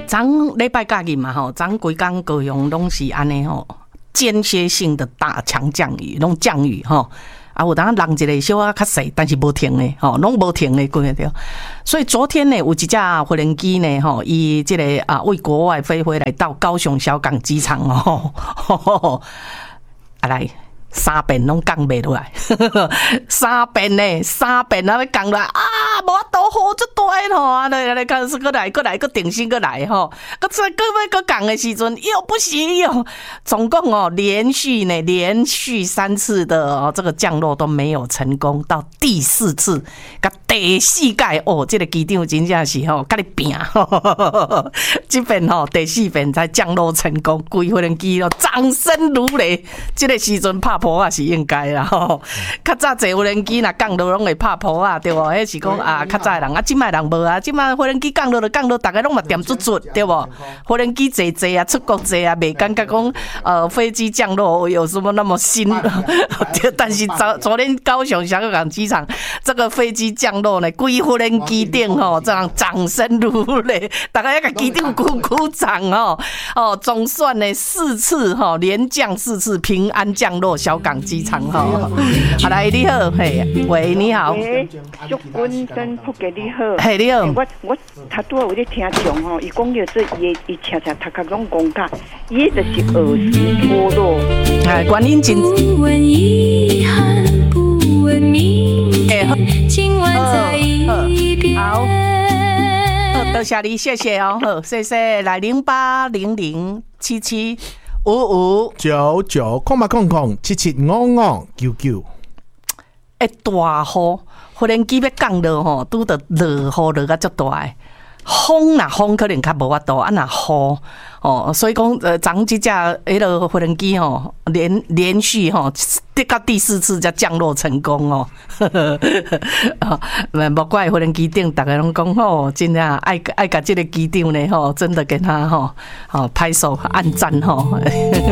昨礼拜假日嘛吼，昨规工高雄拢是安尼吼，间歇性的大强降雨，拢降雨吼。啊，有当人一个小啊较细，但是无停的吼，拢无停的规个对。所以昨天呢，有一架无人机呢吼，伊这个为国外飞回来到高雄小港机场哦，来。3遍拢降袂落来，3遍要降落来啊！无法度雨足大吼，啊来，开始过来，定心过来吼，再要降的时阵又不行哟，总共连续3次的这个降落都没有成功，到第4次，甲第4届这个机长真正是甲你拼，这边第4遍才降落成功，规飞机掌声如雷，这个时阵拍坡啊是应该啦吼，较早坐无人机若降落拢会拍坡啊，对无？迄是讲较早的人啊，即摆人无啊，即摆无人机降落就降落，大家拢嘛点出，对无？无人机坐啊，出国坐啊，袂感觉讲飞机降落有什么那么新？但是昨天高雄小港机场这个飞机降落呢，规无人机顶这样掌声如雷，大家要给机长鼓掌总算呢4次连降4次平安降落小港机场好来你好，嘿，喂，你好， 祝君真福给你好， 嘿，你好， 我他拄有咧听讲伊讲着说伊车头壳拢讲甲，伊就是耳石脱落， 原因真。 不问遗憾，不问明天，今晚在一边。 好，多谢你，谢谢哦，好，谢谢，来0800775599， 空775599。 大雨，忽然机要降落吼，拄着落雨落甲足大诶。风可能较无法度，若雨所以讲昨即架迄个无人机连续得到第4次才降落成功莫怪无人机顶，大家拢讲真正爱甲这个机长呢真的给他拍手按赞